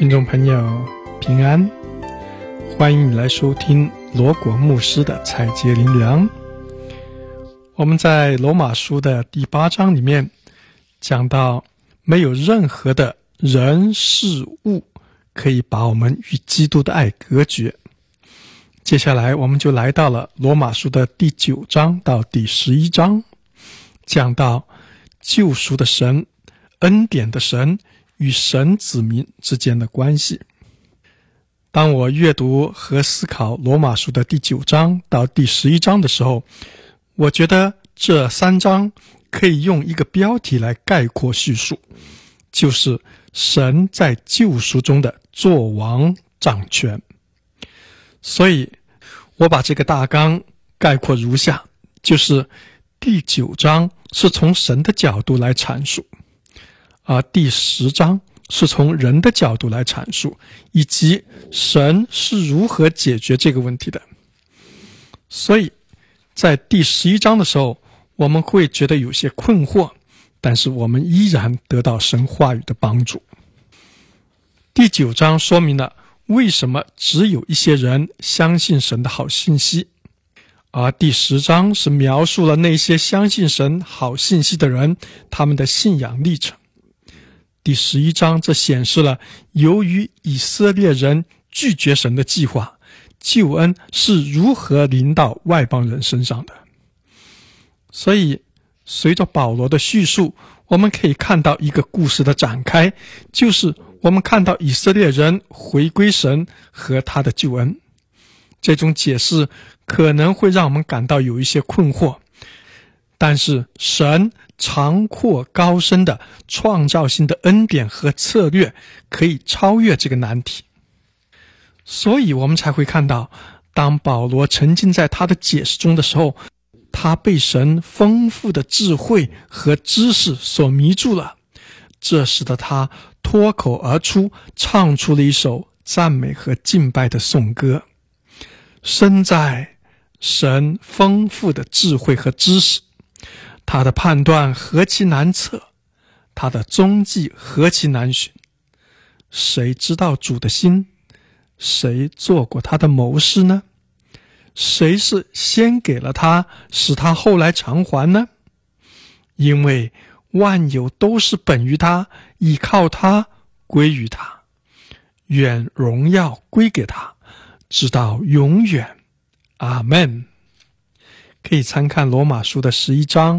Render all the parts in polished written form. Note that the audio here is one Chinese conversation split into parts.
听众朋友平安，欢迎你来收听罗果牧师的采洁灵粮。我们在罗马书的第8章里面讲到，没有任何的人事物可以把我们与基督的爱隔绝。接下来我们就来到了罗马书的第9章到第11章，讲到救赎的神、恩典的神与神子民之间的关系。当我阅读和思考罗马书的第9章到第11章的时候，我觉得这3章可以用一个标题来概括叙述，就是神在救赎中的作王掌权。所以我把这个大纲概括如下，就是第9章是从神的角度来阐述，而第10章是从人的角度来阐述，以及神是如何解决这个问题的。所以在第11章的时候，我们会觉得有些困惑，但是我们依然得到神话语的帮助。第9章说明了为什么只有一些人相信神的好信息，而第10章是描述了那些相信神好信息的人他们的信仰历程。第11章则显示了由于以色列人拒绝神的计划，救恩是如何临到外邦人身上的。所以随着保罗的叙述，我们可以看到一个故事的展开，就是我们看到以色列人回归神和他的救恩。这种解释可能会让我们感到有一些困惑，但是神长阔高深的创造性的恩典和策略可以超越这个难题。所以我们才会看到，当保罗沉浸在他的解释中的时候，他被神丰富的智慧和知识所迷住了，这使得他脱口而出唱出了一首赞美和敬拜的颂歌。身在神丰富的智慧和知识，他的判断何其难测，他的踪迹何其难寻。谁知道主的心？谁做过他的谋士呢？谁是先给了他，使他后来偿还呢？因为万有都是本于他，倚靠他，归于他，愿荣耀归给他，直到永远。阿们。可以参看罗马书的11章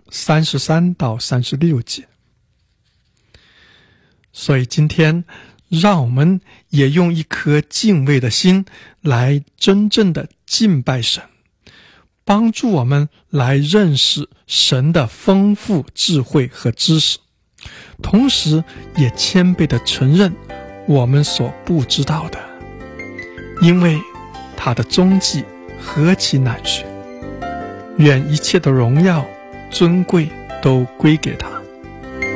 33到36节。所以今天让我们也用一颗敬畏的心来真正的敬拜神，帮助我们来认识神的丰富智慧和知识，同时也谦卑地承认我们所不知道的，因为他的踪迹何其难寻。愿一切的荣耀尊贵都归给他，